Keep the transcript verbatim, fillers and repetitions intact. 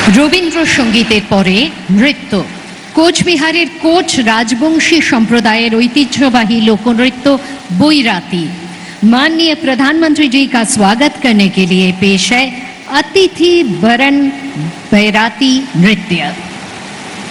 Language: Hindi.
রবীন্দ্রসঙ্গীতের পরে নৃত্য। কোচবিহারের কোচ राजवंशी संप्रदायर ऐतिह्यवाही लोकनृत्य बैराती। माननीय प्रधानमंत्री जी का स्वागत करने के लिए पेश है अतिथि वरण बैराती नृत्य।